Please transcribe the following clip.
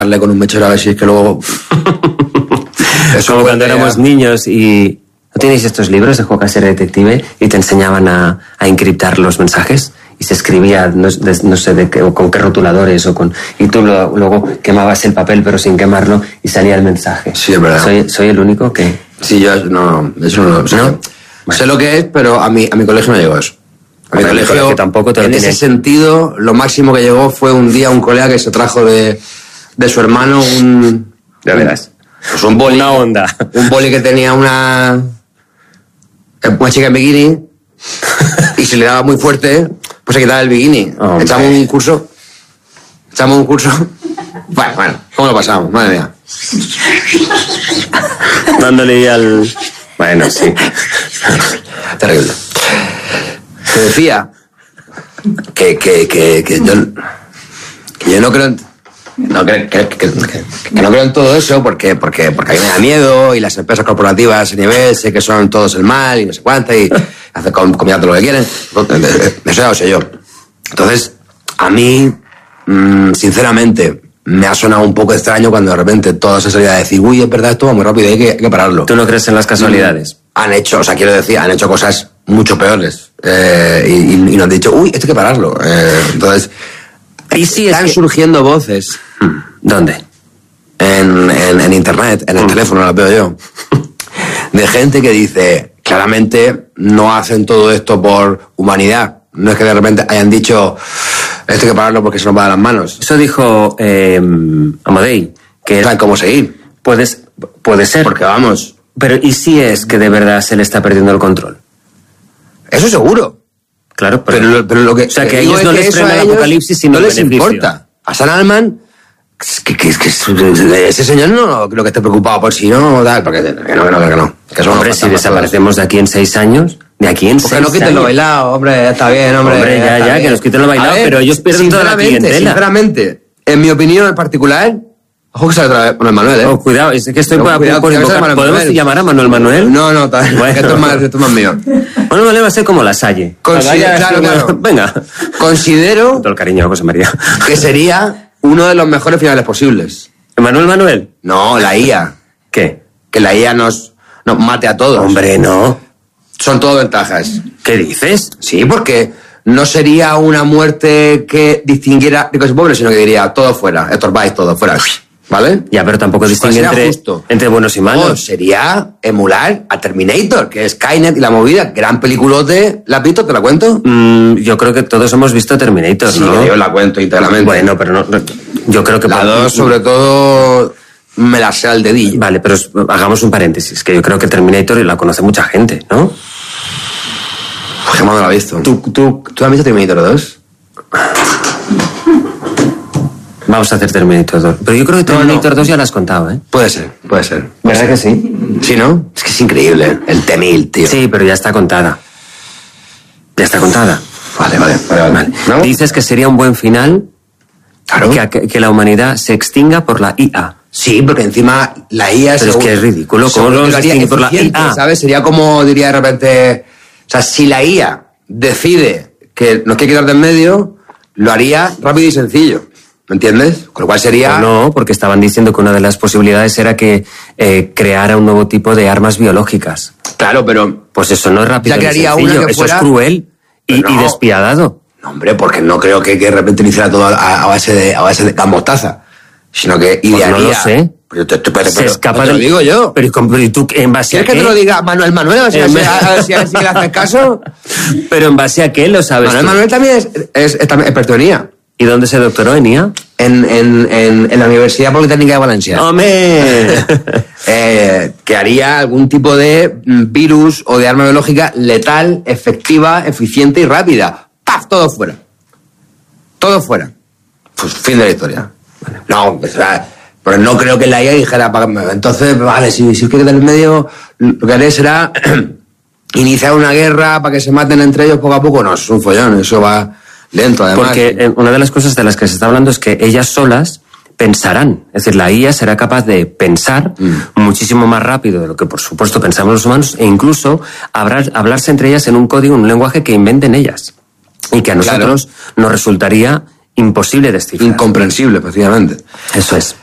darle con un mechero a ver si es que luego... Eso como cuando éramos niños y... ¿No tenéis estos libros de Juego Casero Detective y te enseñaban a encriptar los mensajes? Y se escribía, no sé de qué, o con qué rotuladores, y tú luego quemabas el papel pero sin quemarlo y salía el mensaje. Sí, es verdad. ¿Soy el único que...? Sí, yo no, eso no lo sé. ¿No? Bueno. Sé lo que es, pero a mi colegio no llegó eso. A mi colegio tampoco te lo ese sentido, lo máximo que llegó fue un día un colega que se trajo de su hermano un... ¿De veras? Pues un boli. Una onda. Un boli que tenía una chica en bikini y se le daba muy fuerte, pues se quitaba el bikini. Echamos un curso. Bueno, ¿cómo lo pasamos? Madre mía. Dándole al... Bueno, sí. Terrible. Te decía que yo no creo... No creo en todo eso porque a mí me da miedo y las empresas corporativas a ese nivel sé que son todos el mal y no sé cuánto y hacen comida todo lo que quieren. Eso ya lo sé yo. Entonces, a mí, sinceramente, me ha sonado un poco extraño cuando de repente todo se salía a decir, uy, es verdad, esto va muy rápido y hay que pararlo. ¿Tú no crees en las casualidades? Han hecho cosas mucho peores y nos han dicho, uy, esto hay que pararlo. Entonces... ¿Y si están surgiendo voces? ¿Dónde? En internet, en el teléfono, las veo yo. De gente que dice, claramente no hacen todo esto por humanidad. No es que de repente hayan dicho, esto hay que pararlo porque se nos va de las manos. Eso dijo Amadei. Que ¿saben cómo seguir? Puede ser. Porque vamos. Pero ¿y si es que de verdad se le está perdiendo el control? Eso seguro. Claro, pero lo que... O sea, que a ellos no les frena el apocalipsis, sino no el beneficio. les importa. A Sam Altman, que ese señor no creo que esté preocupado por si no, tal, porque que no. Que hombre, si desaparecemos de aquí en 6 años, porque no quiten lo bailado, hombre, está bien, hombre. Hombre, ya, que nos quiten lo bailado, pero ellos pierden toda la clientela. Sinceramente, en mi opinión en particular... Ojo que sale otra vez. Bueno, Manuel, Oh, cuidado, es que estoy por invocar. ¿Podemos llamar a Manuel Manuel? No, está bien. Bueno. Esto es más mío. Manuel Manuel va a ser como La Salle. Claro. Venga. Considero... Con todo el cariño, José María. Que sería uno de los mejores finales posibles. ¿Manuel Manuel? No, la IA. ¿Qué? Que la IA nos mate a todos. Hombre, no. Son todo ventajas. ¿Qué dices? Sí, porque no sería una muerte que distinguiera ricos y pobres, sino que diría, todo fuera, estorbáis todo fuera. ¿Vale? Ya, pero tampoco distingue entre buenos y malos. No, sería emular a Terminator, que es Skynet y la movida. Gran peliculote. ¿La has visto? ¿Te la cuento? Yo creo que todos hemos visto Terminator, sí, ¿no? Sí, yo la cuento íntegramente. Bueno, pero no yo creo que... La 2, sobre todo, me la sé al dedillo. Vale, pero hagamos un paréntesis, que yo creo que Terminator la conoce mucha gente, ¿no? Pues no la he visto. ¿Tú has visto Terminator 2? Vamos a hacer Terminator 2. Pero yo creo que Terminator 2 ya la has contado, ¿eh? Puede ser. ¿Verdad que sí? Sí, ¿no? Es que es increíble. El T-1000, tío. Sí, pero ya está contada. Vale. ¿No? Dices que sería un buen final. Claro. Que la humanidad se extinga por la IA. Sí, porque encima la IA... Pero es que es ridículo. ¿Cómo lo extingue por la IA? ¿Sabes? Sería como, diría de repente... O sea, si la IA decide que nos quiere quitar de en medio, lo haría rápido y sencillo. ¿Me entiendes? Con lo cual sería... No, porque estaban diciendo que una de las posibilidades era que creara un nuevo tipo de armas biológicas. Claro, pero... Pues eso no es rápido ni sencillo. Eso es cruel y despiadado. No, hombre, porque no creo que de repente lo hiciera todo a base de gas mostaza. Sino que idearía... Pues no lo sé. Pero se escapa te lo digo yo. Pero ¿y tú en base a qué? ¿Quieres que te lo diga Manuel? A ver si le haces caso. Pero ¿en base a qué lo sabes Manuel también es experto en IA. ¿Y dónde se doctoró en IA? En la Universidad Politécnica de Valencia. ¡Hombre! Que haría algún tipo de virus o de arma biológica letal, efectiva, eficiente y rápida. ¡Paf! Todo fuera. Pues fin de la historia. No, pero no creo que la IA dijera, entonces, vale, si os quiere quitar en medio, lo que haré será iniciar una guerra para que se maten entre ellos poco a poco. No, es un follón, eso va lento además. Porque una de las cosas de las que se está hablando es que ellas solas pensarán. Es decir, la IA será capaz de pensar muchísimo más rápido de lo que por supuesto pensamos los humanos e incluso hablarse entre ellas en un código, en un lenguaje que inventen ellas. Y que a nosotros nos resultaría imposible descifrar. Incomprensible, precisamente. Eso es.